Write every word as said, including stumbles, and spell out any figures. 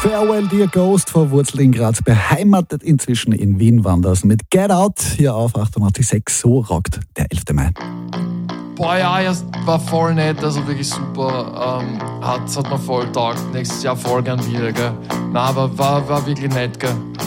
Farewell Dear Ghost, verwurzelt in Graz, beheimatet inzwischen in Wien, waren das mit Get Out hier auf achtundachtzig Komma sechs. So rockt der elfte Mai. Boah, ja, ja, war voll nett, also wirklich super. Ähm, hat, hat mir voll taugt. Nächstes Jahr voll gern wieder, gell. Nein, aber war, war wirklich nett, gell.